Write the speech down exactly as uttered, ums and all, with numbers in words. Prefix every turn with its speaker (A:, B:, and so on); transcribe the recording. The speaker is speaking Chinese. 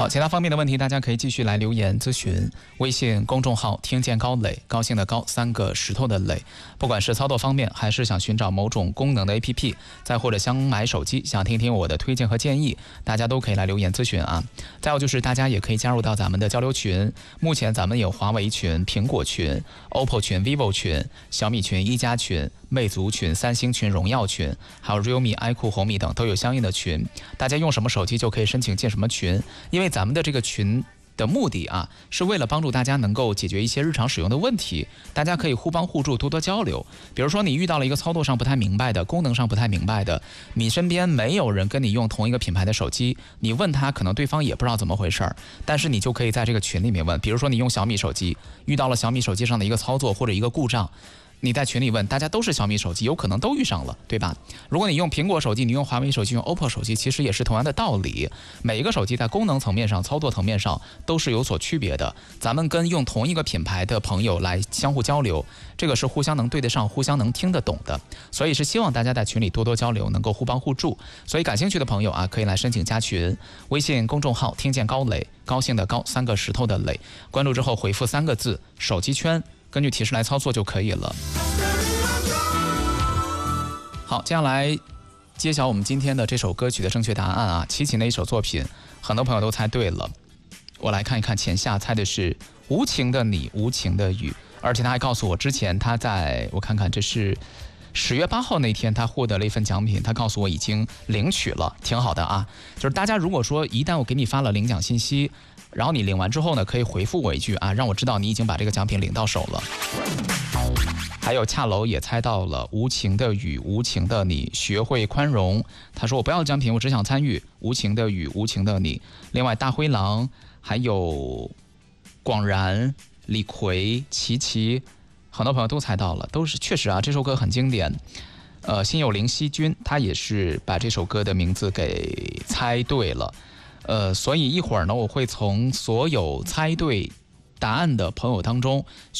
A: 好，其他方面的问题大家可以继续来留言咨询。微信公众号听见高磊，高兴的高，三个石头的磊。不管是操作方面，还是想寻找某种功能的 A P P， 再或者想买手机，想听听我的推荐和建议，大家都可以来留言咨询啊。再有就是大家也可以加入到咱们的交流群，目前咱们有华为群、苹果群、O P P O 群、vivo 群、小米群、一加群、魅族群、三星群、荣耀群，还有 realme、iQOO、红米等都有相应的群，大家用什么手机就可以申请进什么群，因为咱们的这个群的目的啊，是为了帮助大家能够解决一些日常使用的问题，大家可以互帮互助，多多交流。比如说你遇到了一个操作上不太明白的，功能上不太明白的，你身边没有人跟你用同一个品牌的手机，你问他可能对方也不知道怎么回事儿，但是你就可以在这个群里面问。比如说你用小米手机，遇到了小米手机上的一个操作或者一个故障，你在群里问，大家都是小米手机，有可能都遇上了，对吧？如果你用苹果手机，你用华为手机，用 O P P O 手机，其实也是同样的道理。每一个手机在功能层面上、操作层面上都是有所区别的。咱们跟用同一个品牌的朋友来相互交流，这个是互相能对得上、互相能听得懂的。所以是希望大家在群里多多交流，能够互帮互助。所以感兴趣的朋友啊，可以来申请加群。微信公众号听见高磊，高兴的高，三个石头的磊，关注之后回复三个字手机圈，根据提示来操作就可以了。好，接下来揭晓我们今天的这首歌曲的正确答案啊！齐秦的一首作品，很多朋友都猜对了。我来看一看，浅夏猜的是无情的你，无情的雨，而且他还告诉我，之前他在我看看，这是十月八号那天，他获得了一份奖品，他告诉我已经领取了，挺好的啊。就是大家如果说一旦我给你发了领奖信息，然后你领完之后呢，可以回复我一句啊，让我知道你已经把这个奖品领到手了。还有恰楼也猜到了无情的雨，无情的你，学会宽容。他说我不要奖品，我只想参与。无情的雨，无情的你。另外大灰狼，还有广然、李逵、琪琪，很多朋友都猜到了，都是确实啊，这首歌很经典。呃，心有灵犀君他也是把这首歌的名字给猜对了。呃，所以一会儿呢，我会从所有猜对答案的朋友当中